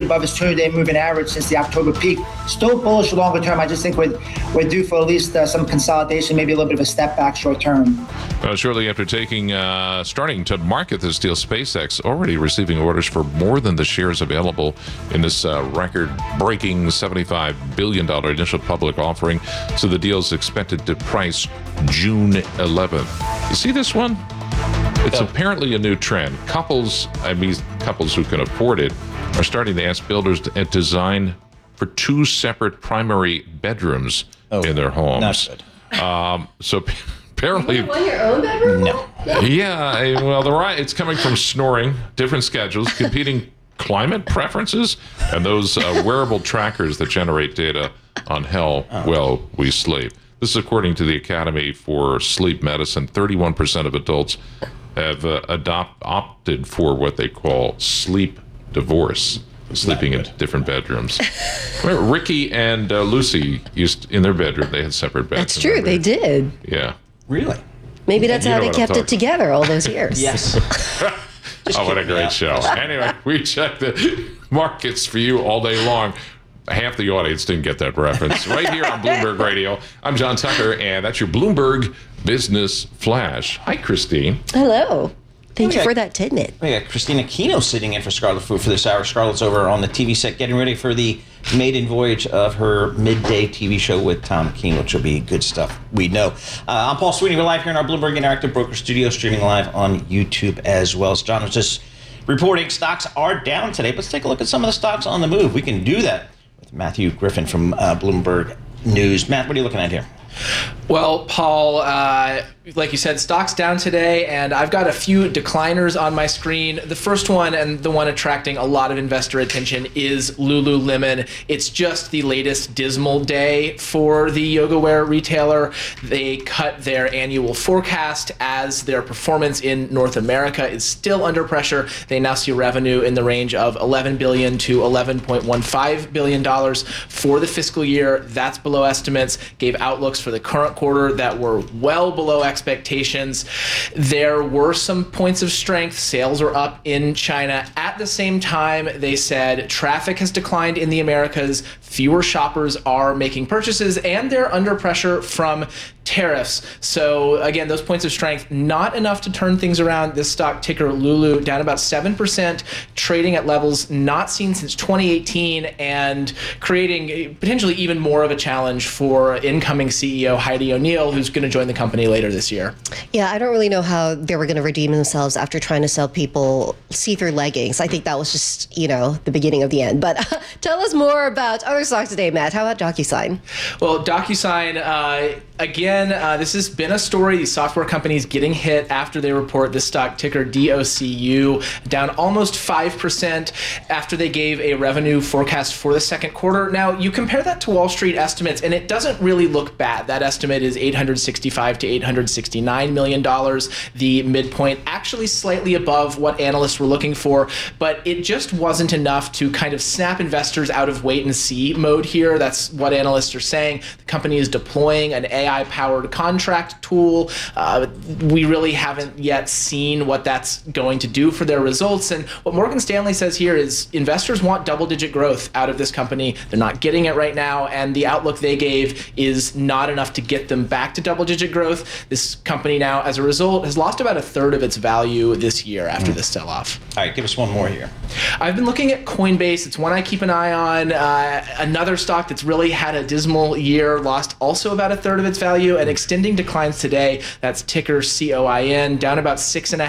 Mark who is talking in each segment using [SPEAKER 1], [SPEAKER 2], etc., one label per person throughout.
[SPEAKER 1] above its 200-day moving average since the October peak. Still bullish longer term. I just think we're due for at least some consolidation, maybe a little bit of a step back short term.
[SPEAKER 2] Shortly after starting to market this deal, SpaceX already receiving orders for more than the shares available in this record-breaking $75 billion initial public offering. So the deal is expected to price June 11th. You see this one? It's apparently a new trend. Couples who can afford it, are starting to ask builders to design for 2 separate primary bedrooms in their homes.
[SPEAKER 3] Not good.
[SPEAKER 2] So apparently,
[SPEAKER 4] you want your own bedroom?
[SPEAKER 3] No.
[SPEAKER 2] Yeah, well, it's coming from snoring, different schedules, competing climate preferences, and those wearable trackers that generate data on how well we sleep. This is according to the Academy for Sleep Medicine. 31% of adults have opted for what they call sleep divorce, sleeping in different bedrooms. Ricky and Lucy in their bedroom, they had separate beds.
[SPEAKER 4] That's true, they did.
[SPEAKER 2] Yeah.
[SPEAKER 3] Really?
[SPEAKER 4] Maybe that's how they kept it together all those years.
[SPEAKER 3] Yes.
[SPEAKER 2] Oh, what a great show. Anyway, we checked the markets for you all day long. Half the audience didn't get that reference. Right here on Bloomberg Radio, I'm John Tucker, and that's your Bloomberg Business Flash. Hi, Christine.
[SPEAKER 4] Hello. Thank you for that tidbit.
[SPEAKER 3] We got Christina Aquino sitting in for Scarlet Fu for this hour. Scarlett's over on the TV set getting ready for the maiden voyage of her midday TV show with Tom Keene, which will be good stuff, we know. I'm Paul Sweeney. We're live here in our Bloomberg Interactive Broker Studio, streaming live on YouTube as well. As John was just reporting, stocks are down today. Let's take a look at some of the stocks on the move. We can do that with Matthew Griffin from Bloomberg News. Matt, what are you looking at here?
[SPEAKER 5] Well, Paul, like you said, stocks down today, and I've got a few decliners on my screen. The first one, and the one attracting a lot of investor attention, is Lululemon. It's just the latest dismal day for the yoga wear retailer. They cut their annual forecast as their performance in North America is still under pressure. They now see revenue in the range of $11 billion to $11.15 billion for the fiscal year. That's below estimates. Gave outlooks for the current quarter that were well below expectations. There were some points of strength. Sales are up in China. At the same time, they said traffic has declined in the Americas. Fewer shoppers are making purchases, and they're under pressure from tariffs. So again, those points of strength, not enough to turn things around. This stock, ticker Lulu, down about 7%, trading at levels not seen since 2018, and creating potentially even more of a challenge for incoming CEO Heidi O'Neill, who's going to join the company later this year.
[SPEAKER 4] Yeah, I don't really know how they were going to redeem themselves after trying to sell people see-through leggings. I think that was just, the beginning of the end. But tell us more about other stocks today, Matt. How about DocuSign?
[SPEAKER 5] Well, DocuSign, again, this has been a story. These software companies getting hit after they report. The stock, ticker DOCU, down almost 5% after they gave a revenue forecast for the second quarter. Now, you compare that to Wall Street estimates, and it doesn't really look bad. That estimate is $865 to $869 million. The midpoint actually slightly above what analysts were looking for, but it just wasn't enough to kind of snap investors out of wait and see mode here. That's what analysts are saying. The company is deploying an AI-powered contract tool. We really haven't yet seen what that's going to do for their results. And what Morgan Stanley says here is investors want double-digit growth out of this company. They're not getting it right now, and the outlook they gave is not enough to get them back to double-digit growth. This company now, as a result, has lost about a third of its value this year after this sell-off.
[SPEAKER 3] All right, give us one more here.
[SPEAKER 5] I've been looking at Coinbase. It's one I keep an eye on. Another stock that's really had a dismal year, lost also about a third of its value, and extending declines today. That's ticker COIN, down about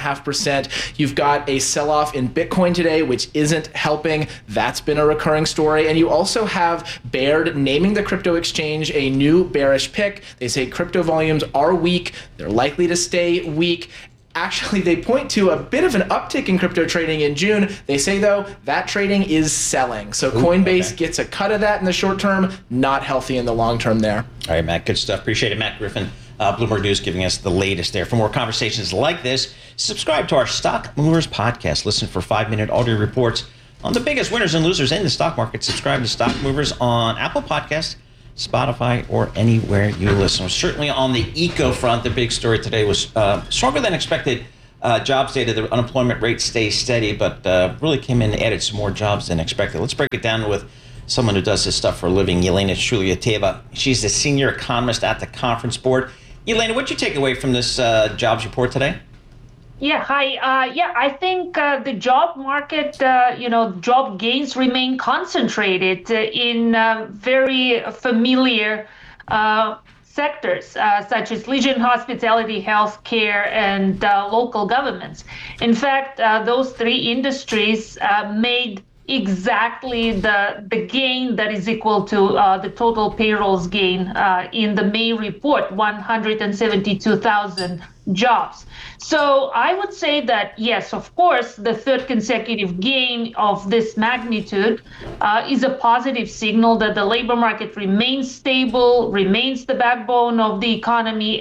[SPEAKER 5] 6.5%. You've got a sell-off in Bitcoin today, which isn't helping. That's been a recurring story. And you also have Baird naming the crypto exchange a new bearish pick. They say crypto volumes are weak. They're likely to stay weak. Actually, they point to a bit of an uptick in crypto trading in June. They say, though, that trading is selling. So Coinbase gets a cut of that in the short term, not healthy in the long term there.
[SPEAKER 3] All right, Matt, good stuff. Appreciate it. Matt Griffin, Bloomberg News, giving us the latest there. For more conversations like this, subscribe to our Stock Movers podcast. Listen for 5-minute audio reports on the biggest winners and losers in the stock market. Subscribe to Stock Movers on Apple Podcasts, Spotify, or anywhere you listen. Certainly on the eco front, the big story today was stronger than expected jobs data, the unemployment rate stays steady, but really came in and added some more jobs than expected. Let's break it down with someone who does this stuff for a living, Yelena Shulyatyeva. She's the senior economist at the Conference Board. Yelena, what'd you take away from this jobs report today?
[SPEAKER 6] Yeah, hi. I think the job market, job gains remain concentrated in very familiar sectors, such as leisure and hospitality, healthcare, and local governments. In fact, those three industries made exactly the gain that is equal to the total payrolls gain in the May report, 172,000 jobs. So I would say that, yes, of course, the third consecutive gain of this magnitude is a positive signal that the labor market remains stable, remains the backbone of the economy,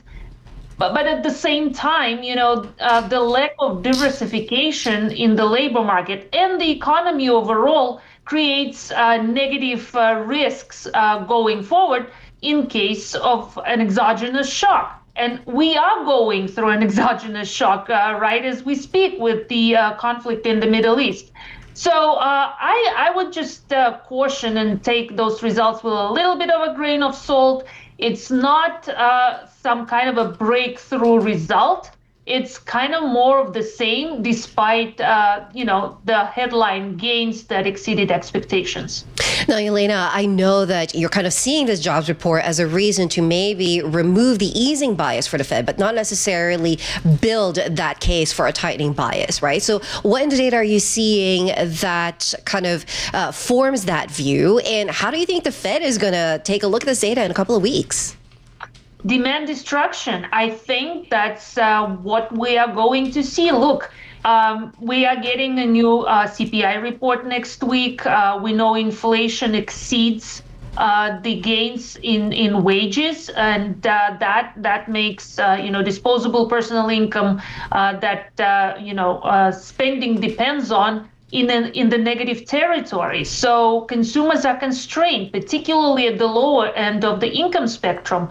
[SPEAKER 6] but at the same time, the lack of diversification in the labor market and the economy overall creates negative risks going forward in case of an exogenous shock. And we are going through an exogenous shock right as we speak with the conflict in the Middle East. So I would just caution and take those results with a little bit of a grain of salt. It's not some kind of a breakthrough result. It's kind of more of the same, despite the headline gains that exceeded expectations.
[SPEAKER 4] Now, Yelena, I know that you're kind of seeing this jobs report as a reason to maybe remove the easing bias for the Fed, but not necessarily build that case for a tightening bias, right? So what in the data are you seeing that kind of forms that view? And how do you think the Fed is going to take a look at this data in a couple of weeks?
[SPEAKER 6] Demand destruction. I think that's what we are going to see. Look, we are getting a new CPI report next week. We know inflation exceeds the gains in wages, and that makes disposable personal income that spending depends on in the negative territory. So consumers are constrained, particularly at the lower end of the income spectrum.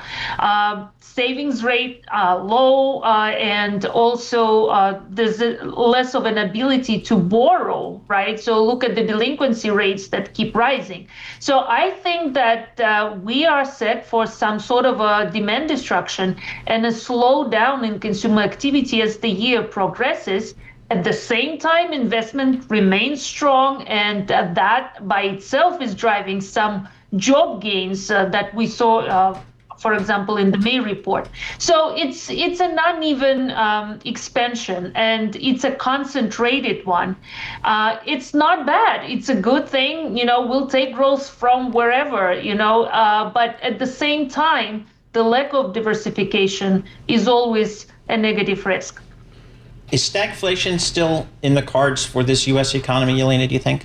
[SPEAKER 6] Savings rate low, and also there's less of an ability to borrow, right? So look at the delinquency rates that keep rising. So I think that we are set for some sort of a demand destruction and a slowdown in consumer activity as the year progresses. At the same time, investment remains strong, and that by itself is driving some job gains that we saw, for example, in the May report. So it's an uneven expansion, and it's a concentrated one. It's not bad. It's a good thing. We'll take growth from wherever, but at the same time, the lack of diversification is always a negative risk.
[SPEAKER 3] Is stagflation still in the cards for this U.S. economy, Yelena, do you think?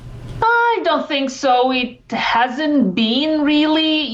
[SPEAKER 6] I don't think so. It hasn't been really,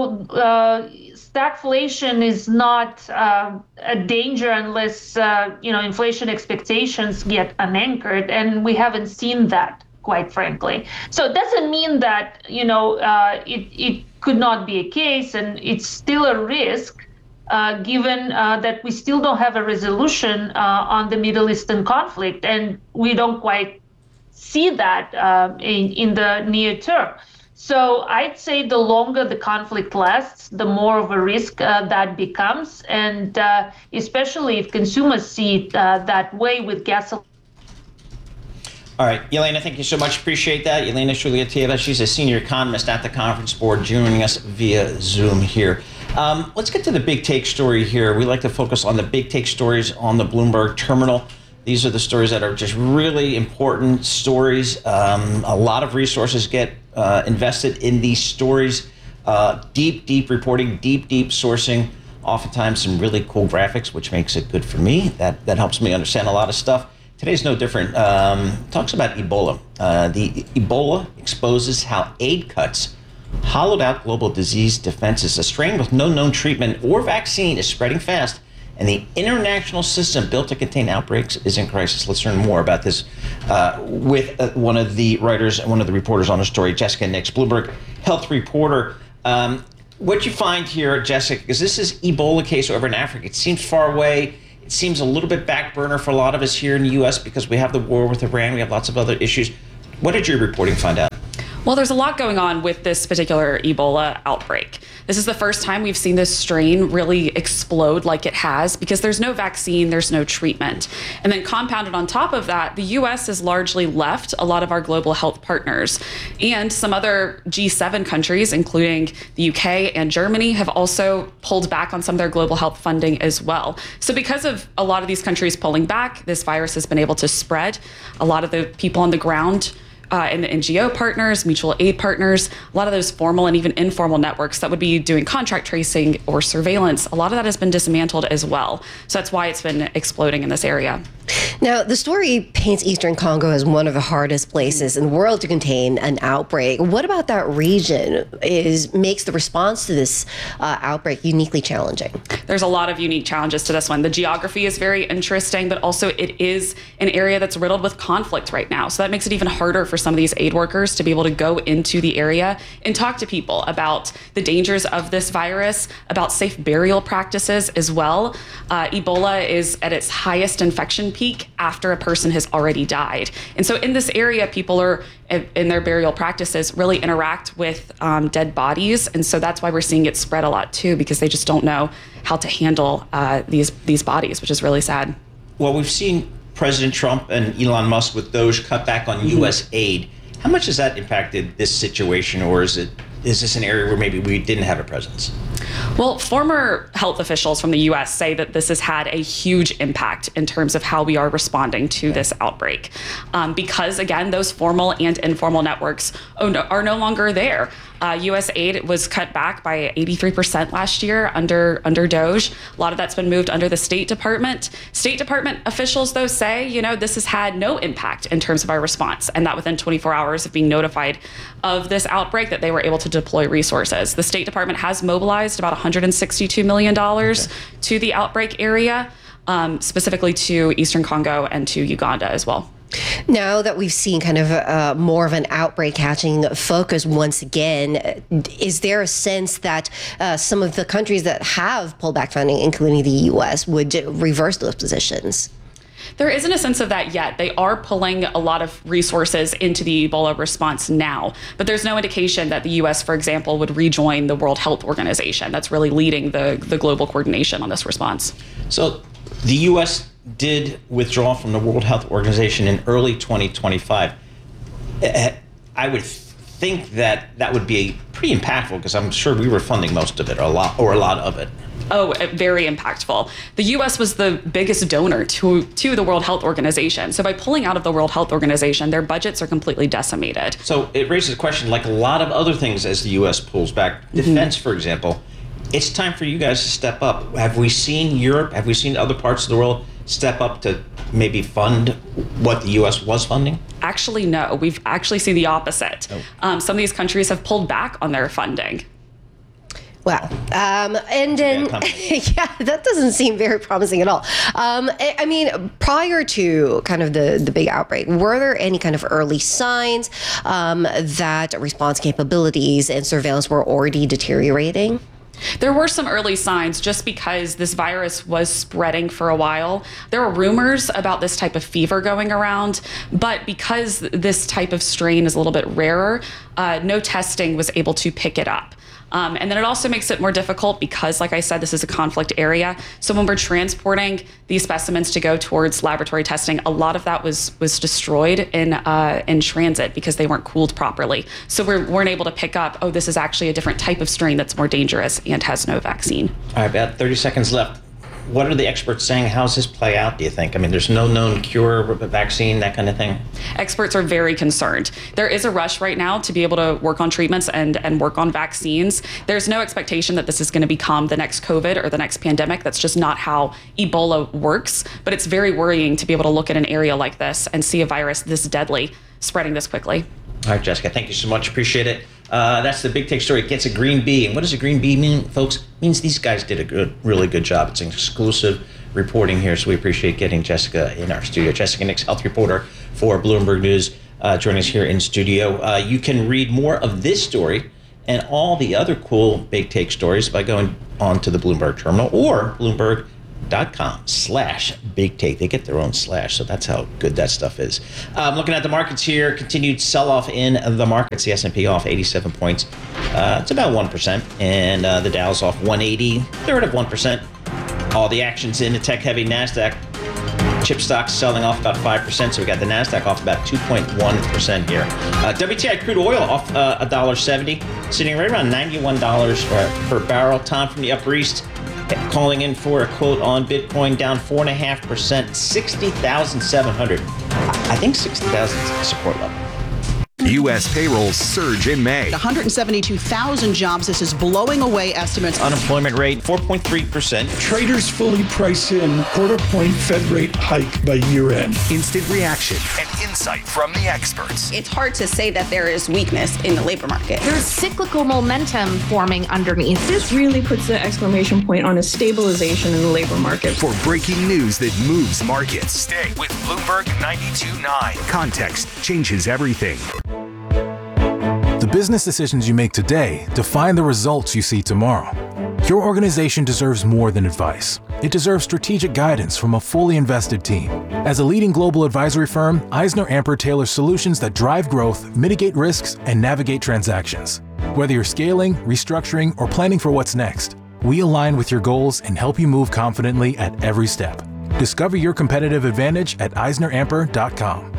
[SPEAKER 6] stagflation is not a danger unless, inflation expectations get unanchored, and we haven't seen that, quite frankly. So it doesn't mean that, it could not be a case, and it's still a risk. Given that we still don't have a resolution on the Middle Eastern conflict, and we don't quite see that in the near term. So I'd say the longer the conflict lasts, the more of a risk that becomes, and especially if consumers see it that way with gasoline.
[SPEAKER 3] All right, Yelena, thank you so much. Appreciate that. Yelena Shulyatyeva, she's a senior economist at the Conference Board, joining us via Zoom here. Let's get to the big take story here. We like to focus on the big take stories on the Bloomberg terminal. These are the stories that are just really important stories. A lot of resources get invested in these stories. Deep reporting, deep sourcing. Oftentimes some really cool graphics, which makes it good for me. That helps me understand a lot of stuff. Today's no different. Talks about Ebola. The Ebola exposes how aid cuts hollowed out global disease defenses. A strain with no known treatment or vaccine is spreading fast, and the international system built to contain outbreaks is in crisis. Let's learn more about this with one of the writers and one of the reporters on the story, Jessica Nix, Bloomberg health reporter. What you find here, Jessica, because this is Ebola case over in Africa. It seems far away. It seems a little bit back burner for a lot of us here in the U.S. because we have the war with Iran. We have lots of other issues. What did your reporting find out?
[SPEAKER 7] Well, there's a lot going on with this particular Ebola outbreak. This is the first time we've seen this strain really explode like it has because there's no vaccine, there's no treatment. And then compounded on top of that, the U.S. has largely left a lot of our global health partners. And some other G7 countries, including the UK and Germany, have also pulled back on some of their global health funding as well. So because of a lot of these countries pulling back, this virus has been able to spread. A lot of the people on the ground and the NGO partners, mutual aid partners, a lot of those formal and even informal networks that would be doing contract tracing or surveillance, a lot of that has been dismantled as well. So that's why it's been exploding in this area.
[SPEAKER 4] Now, the story paints Eastern Congo as one of the hardest places in the world to contain an outbreak. What about that region makes the response to this outbreak uniquely challenging?
[SPEAKER 7] There's a lot of unique challenges to this one. The geography is very interesting, but also it is an area that's riddled with conflict right now. So that makes it even harder for some of these aid workers to be able to go into the area and talk to people about the dangers of this virus, about safe burial practices as well. Ebola is at its highest infection peak after a person has already died. And so in this area, people are in their burial practices really interact with dead bodies. And so that's why we're seeing it spread a lot too, because they just don't know how to handle these bodies, which is really sad.
[SPEAKER 3] Well, we've seen President Trump and Elon Musk with Doge cut back on U.S. aid. How much has that impacted this situation, or is this an area where maybe we didn't have a presence?
[SPEAKER 7] Well, former health officials from the U.S. say that this has had a huge impact in terms of how we are responding to this outbreak. Because, again, those formal and informal networks are no longer there. U.S. aid was cut back by 83% last year under Doge. A lot of that's been moved under the State Department. State Department officials, though, say, this has had no impact in terms of our response, and that within 24 hours of being notified of this outbreak that they were able to deploy resources. The State Department has mobilized about $162 million to the outbreak area, specifically to Eastern Congo and to Uganda as well.
[SPEAKER 4] Now that we've seen kind of more of an outbreak catching focus once again, is there a sense that some of the countries that have pulled back funding, including the U.S., would reverse those positions?
[SPEAKER 7] There isn't a sense of that yet. They are pulling a lot of resources into the Ebola response now, but there's no indication that the U.S., for example, would rejoin the World Health Organization. That's really leading the global coordination on this response.
[SPEAKER 3] So the U.S. did withdraw from the World Health Organization in early 2025. I would think that would be pretty impactful because I'm sure we were funding most of it, or a lot of it.
[SPEAKER 7] Oh, very impactful. The U.S. was the biggest donor to the World Health Organization. So by pulling out of the World Health Organization, their budgets are completely decimated.
[SPEAKER 3] So it raises a question, like a lot of other things as the U.S. pulls back, defense, for example, it's time for you guys to step up. Have we seen Europe, have we seen other parts of the world step up to maybe fund what the U.S. was funding?
[SPEAKER 7] Actually, no. We've actually seen the opposite.
[SPEAKER 3] Oh.
[SPEAKER 7] Some of these countries have pulled back on their funding.
[SPEAKER 4] Wow. And then, yeah, that doesn't seem very promising at all. I mean, prior to kind of the big outbreak, were there any kind of early signs that response capabilities and surveillance were already deteriorating?
[SPEAKER 7] There were some early signs just because this virus was spreading for a while. There were rumors about this type of fever going around, but because this type of strain is a little bit rarer, no testing was able to pick it up. And then it also makes it more difficult because, like I said, this is a conflict area. So when we're transporting these specimens to go towards laboratory testing, a lot of that was destroyed in transit because they weren't cooled properly. So we weren't able to pick up, oh, this is actually a different type of strain that's more dangerous and has no vaccine.
[SPEAKER 3] All right, about 30 seconds left. What are the experts saying? How does this play out, do you think? I mean, there's no known cure, vaccine, that kind of thing?
[SPEAKER 7] Experts are very concerned. There is a rush right now to be able to work on treatments and work on vaccines. There's no expectation that this is going to become the next COVID or the next pandemic. That's just not how Ebola works. But it's very worrying to be able to look at an area like this and see a virus this deadly spreading this quickly.
[SPEAKER 3] All right, Jessica, thank you so much. Appreciate it. That's the Big Take Story. It gets a green B. And what does a green B mean, folks? It means these guys did a really good job. It's an exclusive reporting here, so we appreciate getting Jessica in our studio. Jessica Nix, health reporter for Bloomberg News, joining us here in studio. You can read more of this story and all the other cool Big Take stories by going on to the Bloomberg terminal or Bloomberg iSnowReport.com/Big Take. They get their own slash, so that's how good that stuff is. Looking at the markets here, continued sell-off in the markets. The S&P off 87 points. It's about 1%. And the Dow's off 180, third of 1%. All the actions in the tech-heavy NASDAQ. Chip stocks selling off about 5%, so we got the NASDAQ off about 2.1% here. WTI crude oil off $1.70, sitting right around $91 per barrel. Tom from the Upper East calling in for a quote on Bitcoin, down 4.5%, 60,700. I think 60,000 is the support level.
[SPEAKER 8] U.S. payrolls surge in May.
[SPEAKER 9] 172,000 jobs. This is blowing away estimates.
[SPEAKER 3] Unemployment rate, 4.3%.
[SPEAKER 10] Traders fully price in quarter-point Fed rate hike by year-end.
[SPEAKER 8] Instant reaction and insight from the experts.
[SPEAKER 9] It's hard to say that there is weakness in the labor market.
[SPEAKER 11] There's cyclical momentum forming underneath.
[SPEAKER 12] This really puts an exclamation point on a stabilization in the labor market.
[SPEAKER 8] For breaking news that moves markets, stay with Bloomberg 92.9. Context changes everything.
[SPEAKER 13] The business decisions you make today define the results you see tomorrow. Your organization deserves more than advice. It deserves strategic guidance from a fully invested team. As a leading global advisory firm, EisnerAmper tailors solutions that drive growth, mitigate risks, and navigate transactions. Whether you're scaling, restructuring, or planning for what's next, we align with your goals and help you move confidently at every step. Discover your competitive advantage at EisnerAmper.com.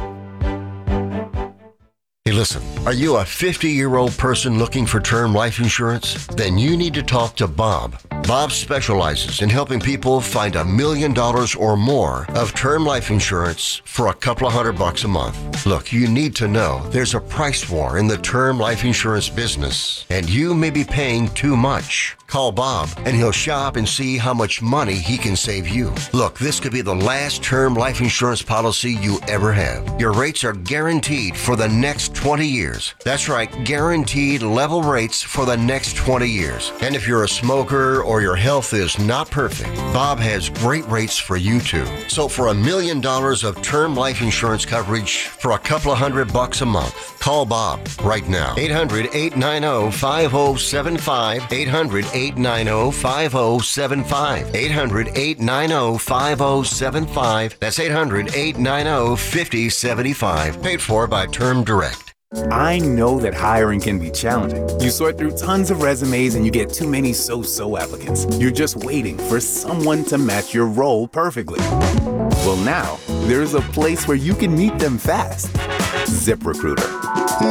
[SPEAKER 14] Hey, listen, are you a 50-year-old person looking for term life insurance? Then you need to talk to Bob. Bob specializes in helping people find $1 million or more of term life insurance for a couple of $100 a month. Look, you need to know there's a price war in the term life insurance business, and you may be paying too much. Call Bob, and he'll shop and see how much money he can save you. Look, this could be the last term life insurance policy you ever have. Your rates are guaranteed for the next 20 years. That's right, guaranteed level rates for the next 20 years. And if you're a smoker or your health is not perfect, Bob has great rates for you too. So for $1 million of term life insurance coverage for a couple of $100 a month, call Bob right now. 800-890-5075. 800-890-5075. 800-890-5075. That's 800-890-5075. Paid for by Term Direct.
[SPEAKER 15] I know that hiring can be challenging. You sort through tons of resumes and you get too many so-so applicants. You're just waiting for someone to match your role perfectly. Well, now, there's a place where you can meet them fast. ZipRecruiter.